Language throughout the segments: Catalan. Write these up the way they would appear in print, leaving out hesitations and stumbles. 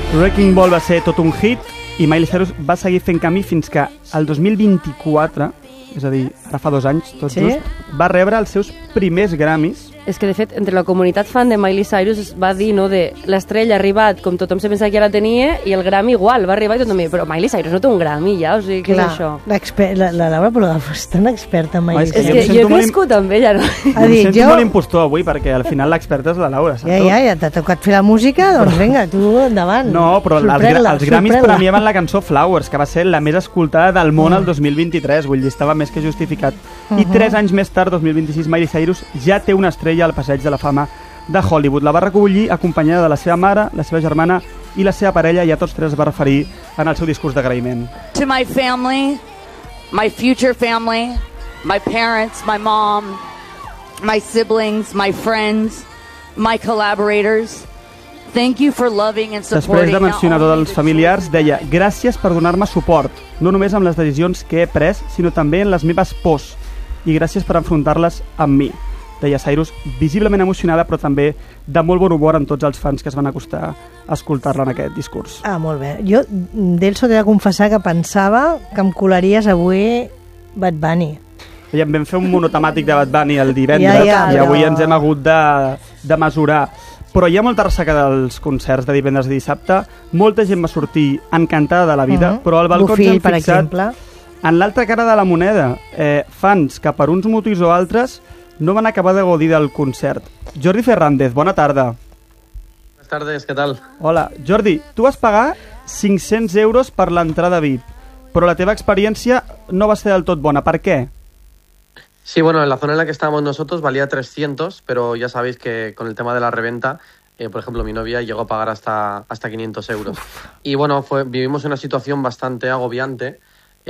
Wrecking Ball va ser tot un hit i Miley Cyrus va seguir fent camí fins que el 2024, és a dir, ara fa 2 anys, tot just, va rebre els seus primers Grammys. És que, de fet, entre la comunitat fan de Miley Cyrus es va dir, no?, de l'estrella ha arribat com tothom se pensava que ja la tenia i el Grammy igual, va arribar i tothom dir, però Miley Cyrus no té un Grammy ja, o sigui, què és això? La Laura Pològraf és tan experta en Miley Cyrus. És que jo he crescut amb ella, no? Em sento molt impostor avui, perquè al final l'experta és la Laura, saps? Ja t'ha tocat fer la música, doncs vinga, tu endavant. No, però els Grammys premiaven la cançó Flowers, que va ser la més escoltada del món el 2023, vull dir, estava més que justificat. I 3 anys més tard, 2026, Miley Cyrus ja té una estrella al Passeig de la Fama de Hollywood. La va recollir acompanyada de la seva mare, la seva germana i la seva parella, i a tots 3 es va referir en el seu discurs d'agraïment. To my family, my future family, my parents, my mom, my siblings, my friends, my collaborators, thank you for loving and supporting. Després de mencionar tots els familiars, deia: gràcies per donar-me suport, no només amb les decisions que he pres, sinó també en les meves pors, i gràcies per enfrontar-les amb mi, deia Cyrus, visiblement emocionada, però també de molt bon humor amb tots els fans que es van acostar a escoltar-la en aquest discurs. Molt bé. Jo, Delso, t'he de confessar que pensava que em colaries avui Bad Bunny. Ja vam fer un monotemàtic de Bad Bunny el divendres i avui ens hem hagut de mesurar. Però hi ha molta ressaca dels concerts de divendres i dissabte. Molta gent va sortir encantada de la vida, però al balcó ens hem fixat, per exemple, en l'altra cara de la moneda, fans que per uns motius o altres no van acabar de gaudir del concert. Jordi Fernández, bona tarda. Buenas tardes, ¿qué tal? Hola. Jordi, tu vas pagar 500 euros per l'entrada VIP, però la teva experiència no va ser del tot bona. Per què? Sí, bueno, en la zona en la que estábamos nosotros valía 300, pero ya sabéis que con el tema de la reventa, por ejemplo, mi novia llegó a pagar hasta 500 euros. Y bueno, vivimos una situación bastante agobiante,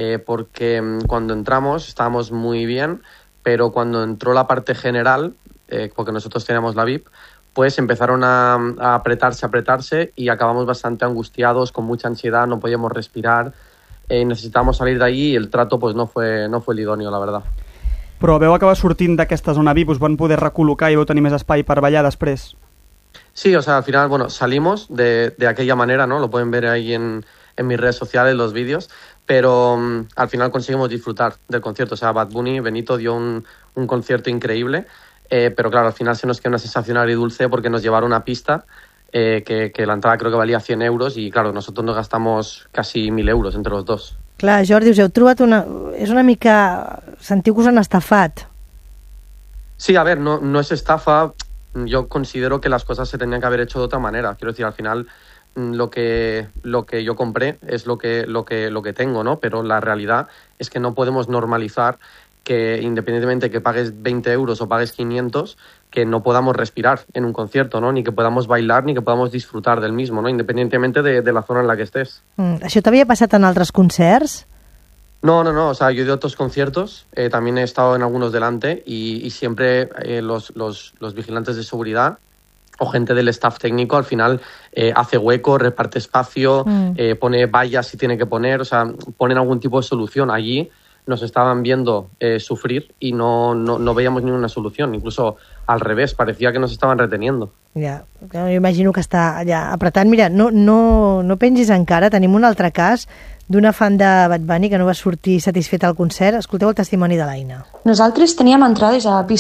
porque cuando entramos estábamos muy bien, pero cuando entró la parte general, porque nosotros teníamos la VIP, pues empezaron a apretarse y acabamos bastante angustiados, con mucha ansiedad, no podíamos respirar, necesitábamos salir de allí y el trato pues no fue el idóneo, la verdad. Però veu acabar sortint d'aquesta zona VIP, us van poder recol·locar i vau tenir més espai per ballar després? Sí, o sea, al final, bueno, salimos de aquella manera, ¿no? Lo pueden ver ahí en mis redes sociales, los vídeos, pero al final conseguimos disfrutar del concierto. O sea, Bad Bunny, Benito dio un concierto increíble, pero claro, al final se nos quedó una sensación agridulce porque nos llevaron a pista, que la entrada creo que valía 100 euros y claro, nosotros nos gastamos casi 1.000 euros entre los dos. Clar, Jordi, us heu trobat és una mica... Sentiu que us han estafat. Sí, a ver, no es estafa. Yo considero que las cosas se tenían que haber hecho de otra manera. Quiero decir, al final lo que yo compré es lo que tengo, ¿no? Pero la realidad es que no podemos normalizar que independientemente que pagues 20 euros o pagues 500, que no podamos respirar en un concierto, ¿no? Ni que podamos bailar, ni que podamos disfrutar del mismo, ¿no? Independientemente de la zona en la que estés. ¿Això t'havia passat en altres concerts? No, o sea, yo he ido a otros conciertos, también he estado en algunos delante y siempre los vigilantes de seguridad o gente del staff técnico al final hace hueco, reparte espacio, pone vallas si tiene que poner, o sea, ponen algún tipo de solución. Allí nos estaban viendo sufrir y no veíamos ninguna solución, incluso al revés, parecía que nos estaban reteniendo. Ja, jo imagino que està allà apretant. Mira, no pengis encara, tenim un altre cas d'una fan de Bad Bunny que no va sortir satisfeta al concert. Escolteu el testimoni de l'Aina. Nosaltres teníem entrades a pista